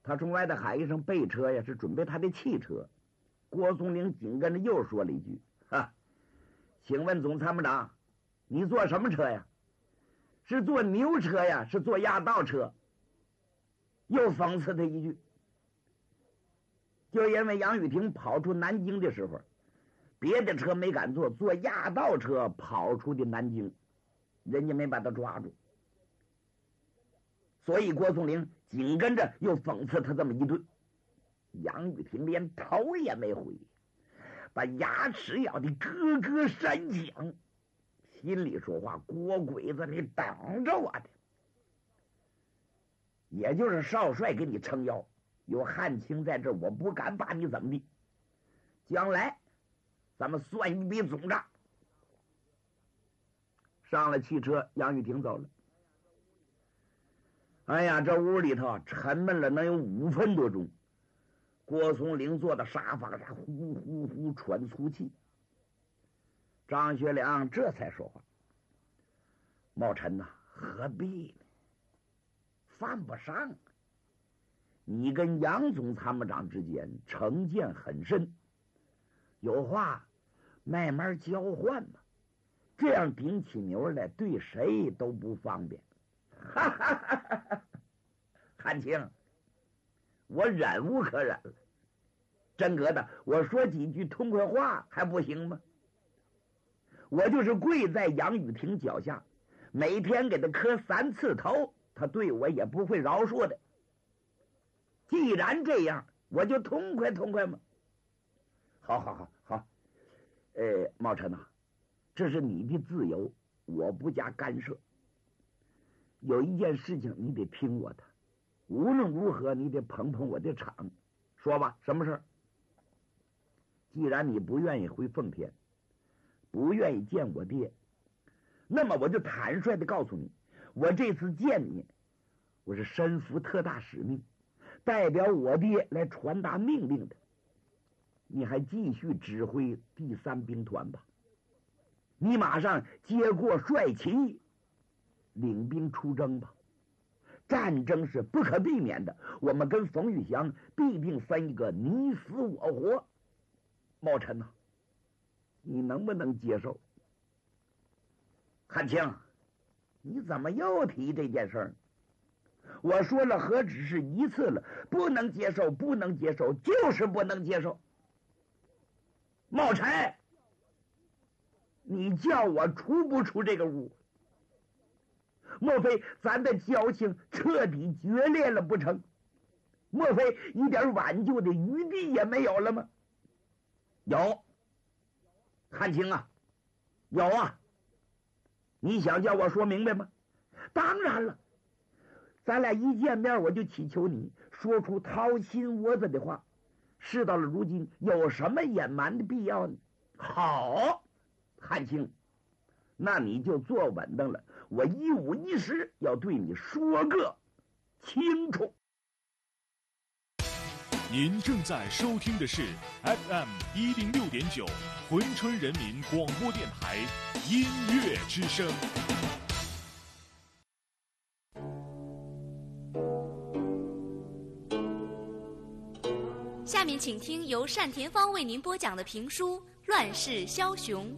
他从外头喊一声备车呀，是准备他的汽车。郭松龄紧跟着又说了一句：“哈，请问总参谋长，你坐什么车呀？是坐牛车呀，是坐压道车？”又讽刺他一句。就因为杨雨婷跑出南京的时候，别的车没敢坐，坐压道车跑出的南京，人家没把他抓住，所以郭松龄紧跟着又讽刺他这么一顿。杨雨婷连头也没回，把牙齿咬得咯咯山响，心里说话：郭鬼子，你等着我的！也就是少帅给你撑腰，有汉卿在这儿，我不敢把你怎么地。将来咱们算一笔总账。上了汽车，杨雨婷走了。哎呀，这屋里头沉闷了能有5分多钟。郭松龄坐到沙发上，呼呼呼喘粗气。张学良这才说话：“茂臣呐，何必呢？犯不上。你跟杨总参谋长之间成见很深，有话慢慢交换嘛，这样顶起牛来对谁都不方便。”哈哈哈哈！汉卿，我忍无可忍了。真格的，我说几句痛快话还不行吗？我就是跪在杨雨婷脚下，每天给他磕3次头，他对我也不会饶恕的。既然这样，我就痛快痛快嘛。好，茂臣呐，这是你的自由，我不加干涉。有一件事情你得听我的，无论如何你得捧捧我的场。说吧，什么事？既然你不愿意回奉天，不愿意见我爹，那么我就坦率的告诉你，我这次见你，我是身负特大使命，代表我爹来传达命令的。你还继续指挥第3兵团吧，你马上接过帅旗，领兵出征吧。战争是不可避免的，我们跟冯玉祥必定分一个你死我活。茂臣呐，你能不能接受？汉卿，你怎么又提这件事儿？我说了何止是1次了，不能接受，不能接受，就是不能接受。茂臣，你叫我出不出这个屋？莫非咱的交情彻底决裂了不成？莫非一点挽救的余地也没有了吗？有，汉卿啊，有啊。你想叫我说明白吗？当然了，咱俩一见面我就祈求你说出掏心窝子的话。事到了如今，有什么隐瞒的必要呢？好，汉卿，那你就坐稳当了，我一五一十要对你说个清楚。 您正在收听的是 FM106.9 珲春人民广播电台音乐之声。 下面请听由单田芳为您播讲的评书《乱世枭雄》。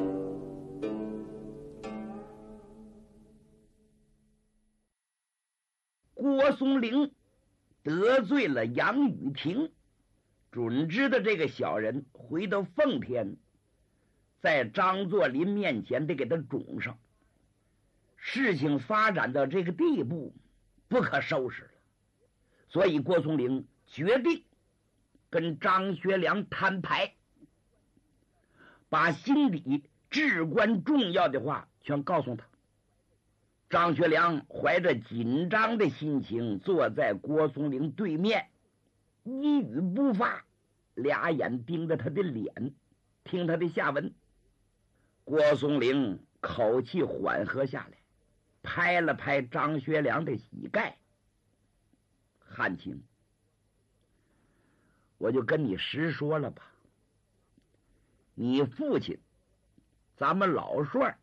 郭松龄得罪了杨雨婷，准知道这个小人回到奉天，在张作霖面前得给他肿上。事情发展到这个地步，不可收拾了。所以郭松龄决定跟张学良摊牌，把心里至关重要的话全告诉他。张学良怀着紧张的心情坐在郭松龄对面，一语不发，俩眼盯着他的脸，听他的下文。郭松龄口气缓和下来，拍了拍张学良的膝盖：“汉卿，我就跟你实说了吧，你父亲咱们老帅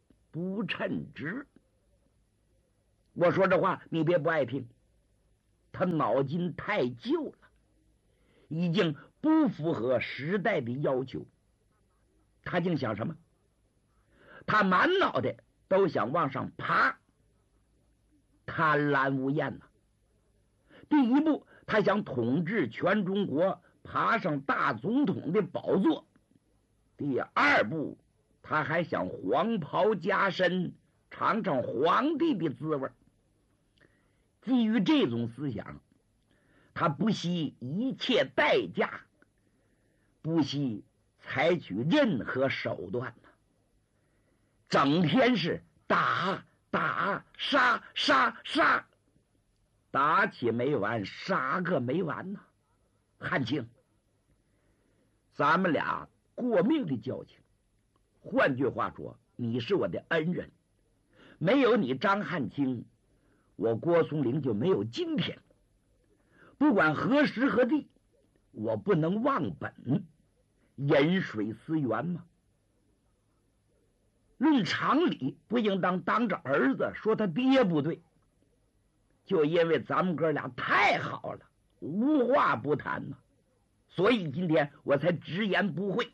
不称职。我说这话你别不爱听， 他脑筋太旧了，已经不符合时代的要求。他竟想什么？他满脑袋都想往上爬，贪婪无厌呐。第一步，他想统治全中国，爬上大总统的宝座；第二步，他还想黄袍加身，尝尝皇帝的滋味。基于这种思想，他不惜一切代价，不惜采取任何手段，整天是打打杀杀杀，打起没完，杀个没完呐！汉卿，咱们俩过命的交情，换句话说，你是我的恩人，没有你张汉卿，我郭松龄就没有今天。不管何时何地，我不能忘本，饮水思源嘛。论常理，不应当当着儿子说他爹不对，就因为咱们哥俩太好了，无话不谈嘛，所以今天我才直言不讳。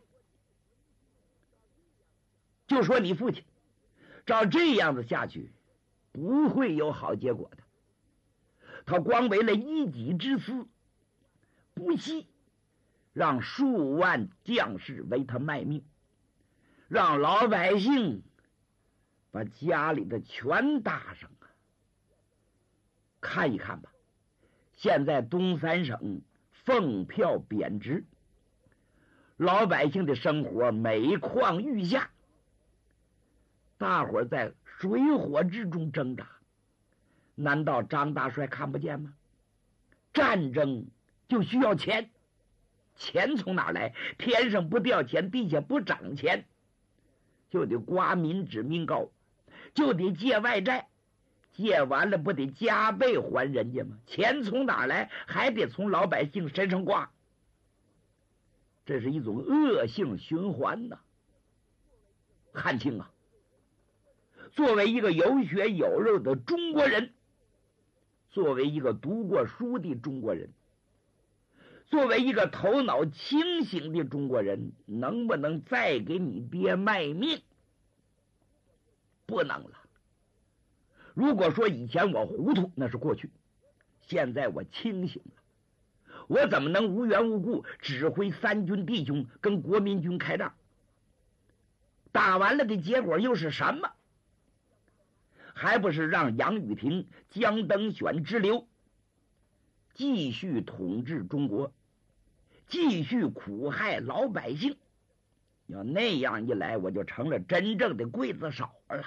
就说你父亲照这样子下去，不会有好结果的。他光为了一己之私，不惜让数万将士为他卖命，让老百姓把家里的全搭上啊！看一看吧，现在东三省俸票贬值，老百姓的生活每况愈下，大伙儿在水火之中挣扎，难道张大帅看不见吗？战争就需要钱，钱从哪来？天上不掉钱，地下不长钱，就得刮民脂民膏，就得借外债，借完了不得加倍还人家吗？钱从哪来？还得从老百姓身上刮，这是一种恶性循环呐。汉卿啊，作为一个有血有肉的中国人，作为一个读过书的中国人，作为一个头脑清醒的中国人，能不能再给你爹卖命？不能了。如果说以前我糊涂，那是过去，现在我清醒了，我怎么能无缘无故指挥三军弟兄跟国民军开仗？打完了的结果又是什么？还不是让杨宇霆、江登选之流继续统治中国，继续苦害老百姓。要那样一来，我就成了真正的刽子手了。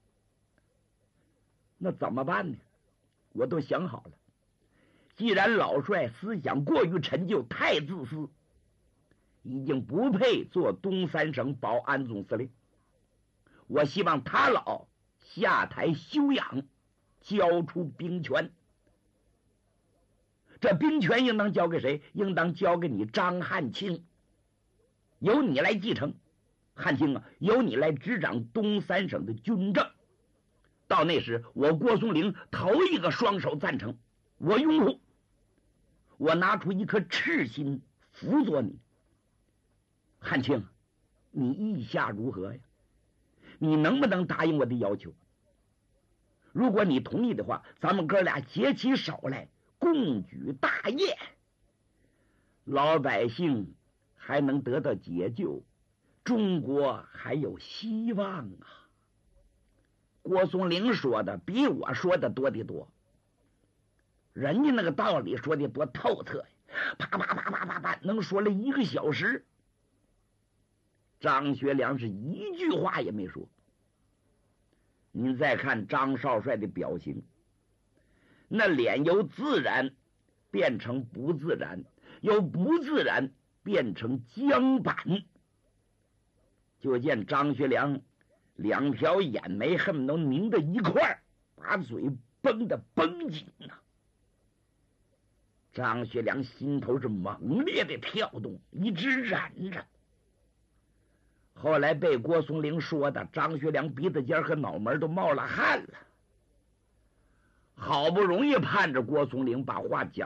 那怎么办呢？我都想好了，既然老帅思想过于陈旧，太自私，已经不配做东三省保安总司令，我希望他老下台休养，交出兵权。这兵权应当交给谁？应当交给你张汉卿，由你来继承。汉卿啊，由你来执掌东三省的军政。到那时，我郭松龄头一个双手赞成，我拥护，我拿出一颗赤心辅佐你。汉卿，你意下如何呀？你能不能答应我的要求？如果你同意的话，咱们哥俩结起手来，共举大业，老百姓还能得到解救，中国还有希望啊！郭松龄说的比我说的多得多，人家那个道理说的多透彻呀，啪啪啪啪啪啪，能说了1个小时。张学良是一句话也没说。您再看张少帅的表情，那脸由自然变成不自然，由不自然变成僵板，就见张学良2条眼眉恨不能拧到一块儿，把嘴绷得绷紧呐。张学良心头是猛烈的跳动，一直忍着。后来被郭松龄说的，张学良鼻子尖和脑门都冒了汗了。 好不容易盼着郭松龄把话讲